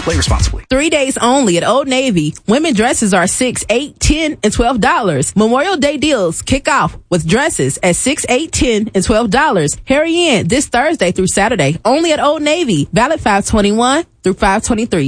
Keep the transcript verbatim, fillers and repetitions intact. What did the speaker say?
Play responsibly. Three days only at Old Navy. Women dresses are six, eight, ten, and twelve dollars. Memorial Day deals kick off with dresses at six, eight, ten, and twelve dollars. Hurry in this Thursday through Saturday only at Old Navy. Valid five twenty-one through five twenty-three.